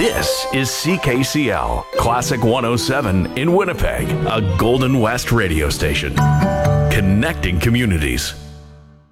This is CKCL, Classic 107 in Winnipeg, a Golden West radio station. Connecting communities.